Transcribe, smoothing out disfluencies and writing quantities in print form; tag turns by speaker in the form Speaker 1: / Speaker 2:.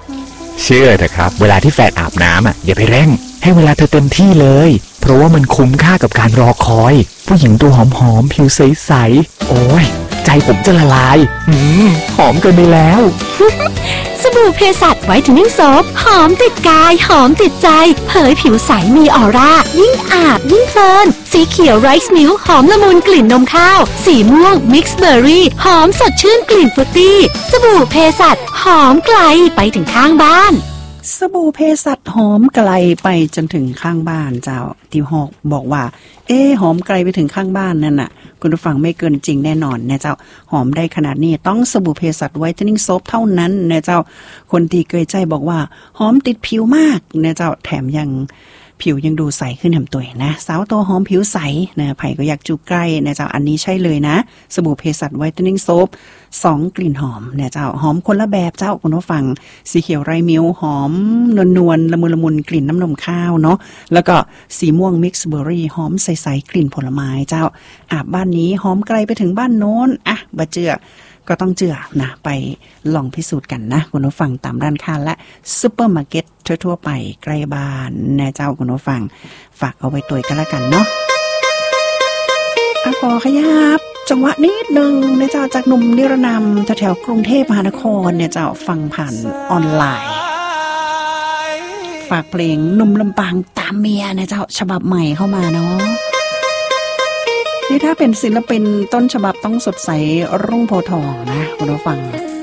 Speaker 1: เชื่อเถอะครับเวลาที่แฟนอาบน้ำอย่าไปเร่งให้เวลาเธอเต็มที่เลยเพราะว่ามันคุ้มค่ากับการรอคอยผู้หญิงตัวหอมๆผิวใสๆโอ้ยใจผมจะละลายหอมเกินไปแล้ว
Speaker 2: สบู่เพสัชไวท์เทนนิ่งโซฟหอมติดกายหอมติดใจเผยผิวใสมีออร่ายิ่งอาบยิ่งเพลินสีเขียวไรซ์มิลค์หอมละมุนกลิ่นนมข้าวสีม่วงมิกซ์เบอร์รี่หอมสดชื่นกลิ่นฟรุตตี้สบู่เพสัชหอมไกลไปถึงข้างบ้าน
Speaker 3: สบู่เภสัชหอมไกลไปจนถึงข้างบ้านเจ้าที่ฮอกบอกว่าหอมไกลไปถึงข้างบ้านนั่นน่ะคุณผู้ฟังไม่เกินจริงแน่นอนนะเจ้าหอมได้ขนาดนี้ต้องสบู่เภสัชไวท์เทนนิ่งโซฟเท่านั้นนะเจ้าคนที่เคยใจบอกว่าหอมติดผิวมากนะเจ้าแถมยังผิวยังดูใสขึ้นแถมตัวนะสาวตัวหอมผิวใสนะไผ่ก็อยากจูบใกล้นะเจ้าอันนี้ใช่เลยนะสบู่เภสัชไวท์เทนนิ่งโซฟ2กลิ่นหอมนะเจ้าหอมคนละแบบเจ้าคุณผู้ฟังสีเขียวไรมิลหอมนวลละมุนกลิ่นน้ำนมข้าวเนาะแล้วก็สีม่วงมิกซ์เบอร์รี่หอมใสๆกลิ่นผลไม้เจ้าอาบบ้านนี้หอมไกลไปถึงบ้านโน้นบ่เจือก็ต้องเจือนะไปลองพิสูจน์กันนะคุณผู้ฟังตามร้านค้าและซุปเปอร์มาร์เก็ตทั่วๆไปใกล้บ้านนะเจ้าคุณผู้ฟังฝากเอาไว้ตัวกันละกันเนาะขอขยับจังหวะนิดนึงนะเจ้าจากหนุ่มนิรนามแถวกรุงเทพมหานครเนี่ยเจ้าฟังผ่านออนไลน์ฝากเพลงหนุ่มลำปางตามเมียนะเจ้าฉบับใหม่เข้ามาเนาะนี่ถ้าเป็นศิลปินต้นฉบับต้องสดใสรุ่งโพธิ์ทองนะคุณผู้ฟัง